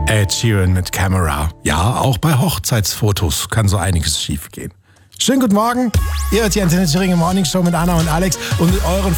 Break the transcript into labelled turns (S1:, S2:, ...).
S1: Ed Sheeran mit Camera. Ja, auch bei Hochzeitsfotos kann so einiges schief gehen. Schönen guten Morgen. Ihr hört die Antenne Thüringen Morning Show mit Anna und Alex und mit euren